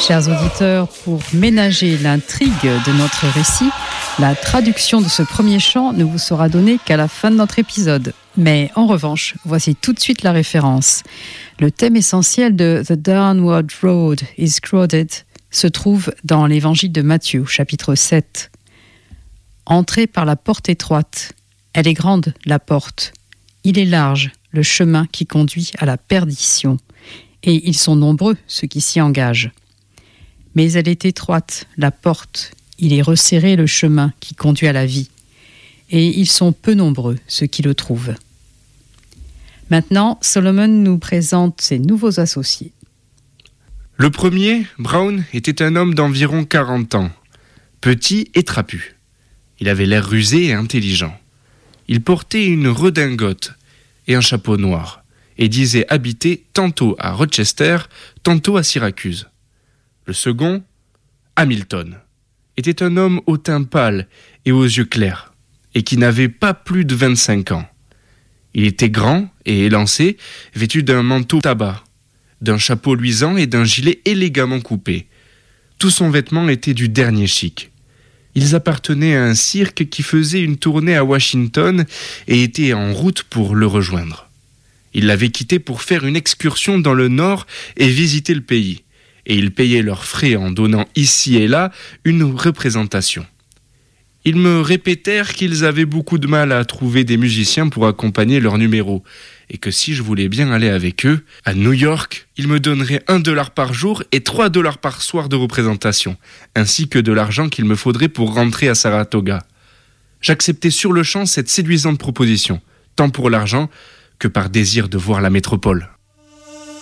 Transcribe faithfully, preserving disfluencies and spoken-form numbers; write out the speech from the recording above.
Chers auditeurs, pour ménager l'intrigue de notre récit, la traduction de ce premier chant ne vous sera donnée qu'à la fin de notre épisode. Mais en revanche, voici tout de suite la référence. Le thème essentiel de The Downward Road is Crowded se trouve dans l'évangile de Matthieu, chapitre sept. Entrez par la porte étroite. Elle est grande, la porte. Il est large, le chemin qui conduit à la perdition. Et ils sont nombreux, ceux qui s'y engagent. Mais elle est étroite, la porte. Il est resserré, le chemin qui conduit à la vie. Et ils sont peu nombreux, ceux qui le trouvent. Maintenant, Solomon nous présente ses nouveaux associés. Le premier, Brown, était un homme d'environ quarante ans, petit et trapu. Il avait l'air rusé et intelligent. Il portait une redingote et un chapeau noir, et disait habiter tantôt à Rochester, tantôt à Syracuse. Le second, Hamilton, était un homme au teint pâle et aux yeux clairs, et qui n'avait pas plus de vingt-cinq ans. Il était grand et élancé, vêtu d'un manteau tabac, d'un chapeau luisant et d'un gilet élégamment coupé. Tout son vêtement était du dernier chic. Ils appartenaient à un cirque qui faisait une tournée à Washington et était en route pour le rejoindre. Ils l'avaient quitté pour faire une excursion dans le nord et visiter le pays. Et ils payaient leurs frais en donnant ici et là une représentation. Ils me répétèrent qu'ils avaient beaucoup de mal à trouver des musiciens pour accompagner leur numéro, et que si je voulais bien aller avec eux, à New York, ils me donneraient un dollar par jour et trois dollars par soir de représentation, ainsi que de l'argent qu'il me faudrait pour rentrer à Saratoga. J'acceptai sur le champ cette séduisante proposition, tant pour l'argent que par désir de voir la métropole.